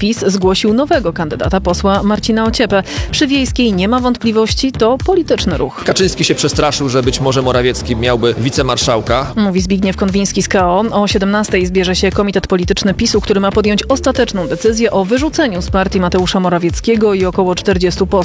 PiS zgłosił nowego kandydata, posła Marcina Ociepę. Przy Wiejskiej nie ma wątpliwości, to polityczny ruch. Kaczyński się przestraszył, że być może Morawiecki miałby wicemarszałka. Mówi Zbigniew Konwiński z KO. O 17:00 zbierze się komitet polityczny PiS-u, który ma podjąć ostateczną decyzję o wyrzuceniu z partii Mateusza Morawieckiego i około 40 posłów.